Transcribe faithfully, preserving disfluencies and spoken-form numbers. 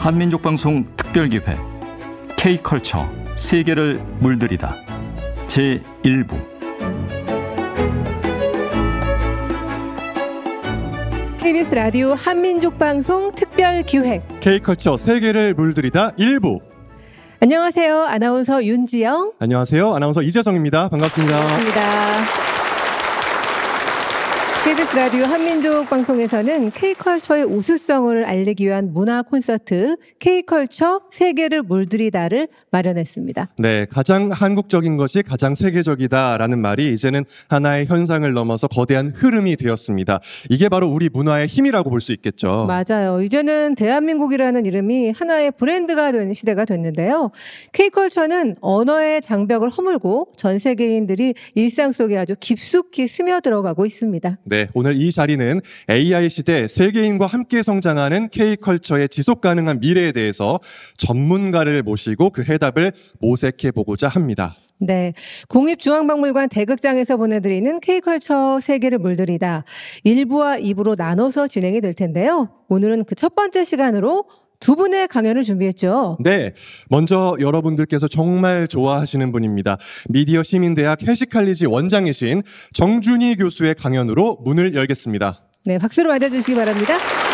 한민족방송 특별기획 K컬처 세계를 물들이다 제일 부 케이비에스 라디오 한민족방송 특별기획 K컬처 세계를 물들이다 일 부. 안녕하세요. 아나운서 윤지영. 안녕하세요. 아나운서 이재성입니다. 반갑습니다. 반갑습니다. 케이비에스 라디오 한민족 방송에서는 K컬처의 우수성을 알리기 위한 문화 콘서트 K컬처 세계를 물들이다를 마련했습니다. 네, 가장 한국적인 것이 가장 세계적이다라는 말이 이제는 하나의 현상을 넘어서 거대한 흐름이 되었습니다. 이게 바로 우리 문화의 힘이라고 볼 수 있겠죠. 맞아요. 이제는 대한민국이라는 이름이 하나의 브랜드가 되는 시대가 됐는데요. K컬처는 언어의 장벽을 허물고 전 세계인들이 일상 속에 아주 깊숙이 스며들어가고 있습니다. 네, 오늘 이 자리는 에이아이 시대 세계인과 함께 성장하는 K컬처의 지속가능한 미래에 대해서 전문가를 모시고 그 해답을 모색해 보고자 합니다. 네, 국립중앙박물관 대극장에서 보내드리는 K컬처 세계를 물들이다 일 부와 이 부로 나눠서 진행이 될 텐데요. 오늘은 그 첫 번째 시간으로 두 분의 강연을 준비했죠. 네, 먼저 여러분들께서 정말 좋아하시는 분입니다. 미디어 시민대학 해시칼리지 원장이신 정준희 교수의 강연으로 문을 열겠습니다. 네, 박수로 맞아주시기 바랍니다.